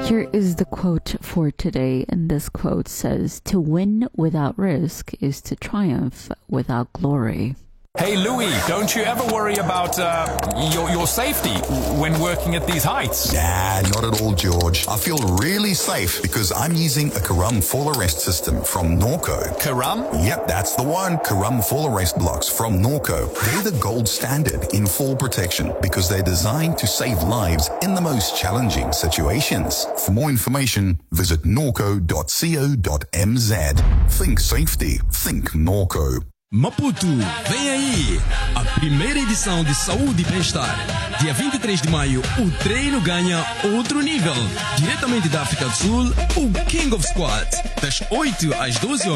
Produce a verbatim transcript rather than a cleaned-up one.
Here is the quote for today, and this quote says, "To win without risk is to triumph without glory." Hey Louis, don't you ever worry about uh, your, your safety when working at these heights? Nah, not at all, George. I feel really safe because I'm using a Karam fall arrest system from Norco. Karam? Yep, that's the one. Karam fall arrest blocks from Norco. They're the gold standard in fall protection because they're designed to save lives in the most challenging situations. For more information, visit norco dot co dot m z. Think safety. Think Norco. Maputo, vem aí! A primeira edição de Saúde e Bem-Estar. Dia vinte e três de maio, o treino ganha outro nível. Diretamente da África do Sul, o King of Squat. Das oito às doze horas.